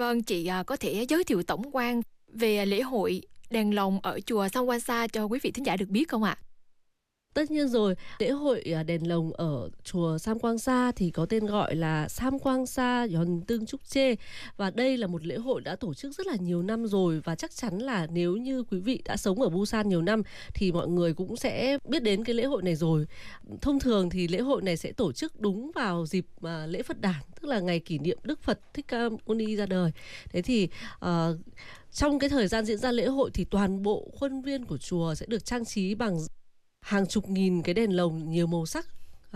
Vâng, chị có thể giới thiệu tổng quan về lễ hội đèn lồng ở chùa Samgwansa cho quý vị thính giả được biết không ạ? Tất nhiên rồi, lễ hội đèn lồng ở chùa Samgwangsa thì có tên gọi là Samgwangsa Yeondeung Chukje, và đây là một lễ hội đã tổ chức rất là nhiều năm rồi, và chắc chắn là nếu như quý vị đã sống ở Busan nhiều năm thì mọi người cũng sẽ biết đến cái lễ hội này rồi. Thông thường thì lễ hội này sẽ tổ chức đúng vào dịp lễ Phật đản, tức là ngày kỷ niệm Đức Phật Thích Ca Mâu Ni ra đời. Thế thì trong cái thời gian diễn ra lễ hội thì toàn bộ khuôn viên của chùa sẽ được trang trí bằng hàng chục nghìn cái đèn lồng nhiều màu sắc,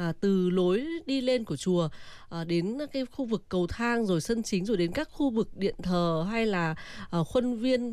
từ lối đi lên của chùa đến cái khu vực cầu thang, rồi sân chính, rồi đến các khu vực điện thờ hay là khuôn viên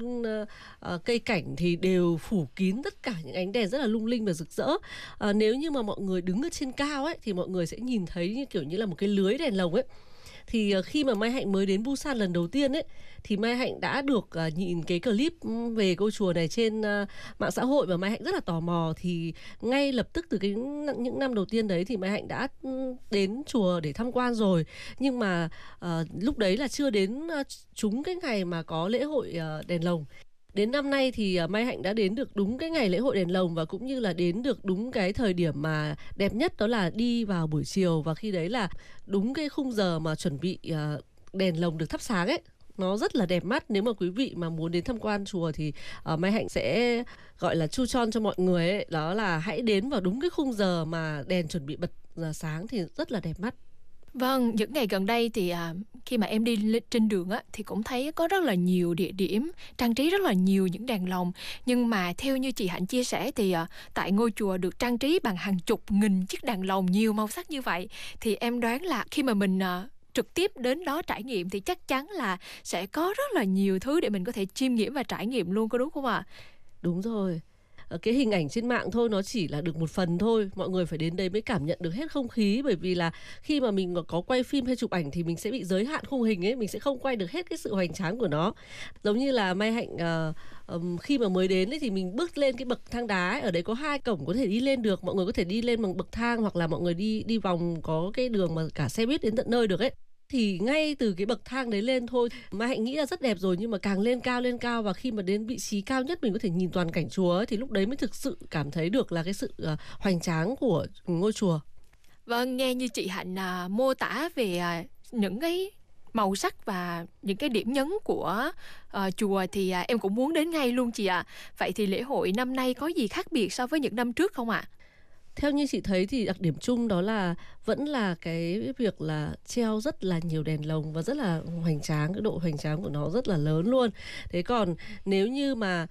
cây cảnh thì đều phủ kín tất cả những ánh đèn rất là lung linh và rực rỡ. Nếu như mà mọi người đứng ở trên cao ấy thì mọi người sẽ nhìn thấy như kiểu như là một cái lưới đèn lồng ấy. Thì khi mà Mai Hạnh mới đến Busan lần đầu tiên ấy thì Mai Hạnh đã được nhìn cái clip về ngôi chùa này trên mạng xã hội, và Mai Hạnh rất là tò mò. Thì ngay lập tức từ những năm đầu tiên đấy thì Mai Hạnh đã đến chùa để tham quan rồi. Nhưng mà lúc đấy là chưa đến trúng cái ngày mà có lễ hội đèn lồng. Đến năm nay thì Mai Hạnh đã đến được đúng cái ngày lễ hội đèn lồng, và cũng như là đến được đúng cái thời điểm mà đẹp nhất, đó là đi vào buổi chiều, và khi đấy là đúng cái khung giờ mà chuẩn bị đèn lồng được thắp sáng ấy. Nó rất là đẹp mắt. Nếu mà quý vị mà muốn đến tham quan chùa thì Mai Hạnh sẽ gọi là chu cho mọi người ấy, đó là hãy đến vào đúng cái khung giờ mà đèn chuẩn bị bật sáng thì rất là đẹp mắt. Vâng, những ngày gần đây thì khi mà em đi trên đường á thì cũng thấy có rất là nhiều địa điểm trang trí rất là nhiều những đèn lồng. Nhưng mà theo như chị Hạnh chia sẻ thì tại ngôi chùa được trang trí bằng hàng chục nghìn chiếc đèn lồng nhiều màu sắc như vậy, thì em đoán là khi mà mình trực tiếp đến đó trải nghiệm thì chắc chắn là sẽ có rất là nhiều thứ để mình có thể chiêm nghiệm và trải nghiệm luôn, có đúng không ạ? Đúng rồi. Cái hình ảnh trên mạng thôi nó chỉ là được một phần thôi. Mọi người phải đến đây mới cảm nhận được hết không khí. Bởi vì là khi mà mình có quay phim hay chụp ảnh thì mình sẽ bị giới hạn khung hình ấy, mình sẽ không quay được hết cái sự hoành tráng của nó. Giống như là Mai Hạnh khi mà mới đến ấy, thì mình bước lên cái bậc thang đá ấy, ở đấy có 2 cổng có thể đi lên được. Mọi người có thể đi lên bằng bậc thang, hoặc là mọi người đi vòng có cái đường mà cả xe buýt đến tận nơi được ấy. Thì ngay từ cái bậc thang đấy lên thôi, Mai Hạnh nghĩ là rất đẹp rồi, nhưng mà càng lên cao, và khi mà đến vị trí cao nhất mình có thể nhìn toàn cảnh chùa ấy, thì lúc đấy mới thực sự cảm thấy được là cái sự hoành tráng của ngôi chùa. Vâng, nghe như chị Hạnh mô tả về những cái màu sắc và những cái điểm nhấn của chùa thì em cũng muốn đến ngay luôn chị ạ. Vậy thì lễ hội năm nay có gì khác biệt so với những năm trước không ạ? Theo như chị thấy thì đặc điểm chung đó là vẫn là cái việc là treo rất là nhiều đèn lồng và rất là hoành tráng, cái độ hoành tráng của nó rất là lớn luôn. Thế còn nếu như mà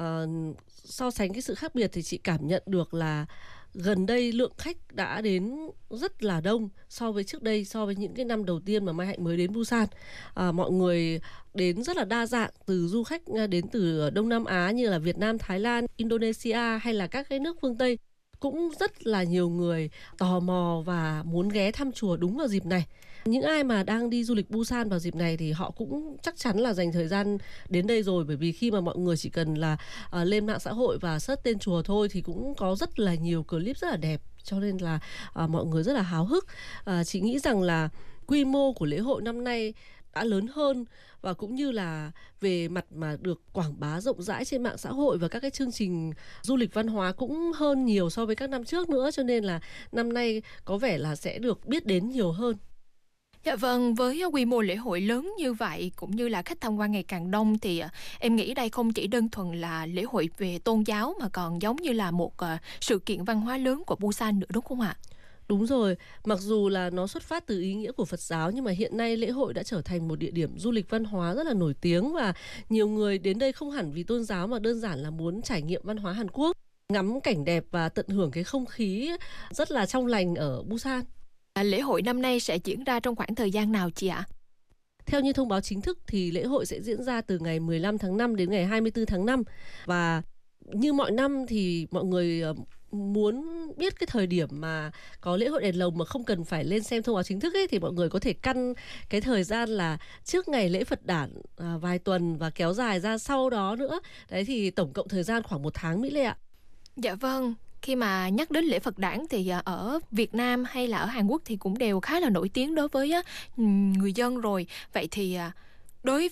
so sánh cái sự khác biệt thì chị cảm nhận được là gần đây lượng khách đã đến rất là đông so với trước đây, so với những cái năm đầu tiên mà Mai Hạnh mới đến Busan. Mọi người đến rất là đa dạng, từ du khách đến từ Đông Nam Á như là Việt Nam, Thái Lan, Indonesia hay là các cái nước phương Tây. Cũng rất là nhiều người tò mò và muốn ghé thăm chùa đúng vào dịp này. Những ai mà đang đi du lịch Busan vào dịp này thì họ cũng chắc chắn là dành thời gian đến đây rồi, bởi vì khi mà mọi người chỉ cần là lên mạng xã hội và search tên chùa thôi thì cũng có rất là nhiều clip rất là đẹp, cho nên là mọi người rất là háo hức. Chị nghĩ rằng là quy mô của lễ hội năm nay đã lớn hơn, và cũng như là về mặt mà được quảng bá rộng rãi trên mạng xã hội và các cái chương trình du lịch văn hóa cũng hơn nhiều so với các năm trước nữa, cho nên là năm nay có vẻ là sẽ được biết đến nhiều hơn. Dạ vâng, với quy mô lễ hội lớn như vậy cũng như là khách tham quan ngày càng đông thì em nghĩ đây không chỉ đơn thuần là lễ hội về tôn giáo mà còn giống như là một sự kiện văn hóa lớn của Busan nữa, đúng không ạ? Đúng rồi, mặc dù là nó xuất phát từ ý nghĩa của Phật giáo, nhưng mà hiện nay lễ hội đã trở thành một địa điểm du lịch văn hóa rất là nổi tiếng, và nhiều người đến đây không hẳn vì tôn giáo mà đơn giản là muốn trải nghiệm văn hóa Hàn Quốc, ngắm cảnh đẹp và tận hưởng cái không khí rất là trong lành ở Busan. Lễ hội năm nay sẽ diễn ra trong khoảng thời gian nào chị ạ? Theo như thông báo chính thức thì lễ hội sẽ diễn ra từ ngày 15 tháng 5 đến ngày 24 tháng 5. Và như mọi năm thì mọi người muốn biết cái thời điểm mà có lễ hội đèn lồng mà không cần phải lên xem thông báo chính thức ấy, thì mọi người có thể căn cái thời gian là trước ngày lễ Phật đản vài tuần và kéo dài ra sau đó nữa. Đấy thì tổng cộng thời gian khoảng 1 tháng Mỹ Lệ ạ. Dạ vâng, khi mà nhắc đến lễ Phật đản thì ở Việt Nam hay là ở Hàn Quốc thì cũng đều khá là nổi tiếng đối với người dân rồi. Vậy thì đối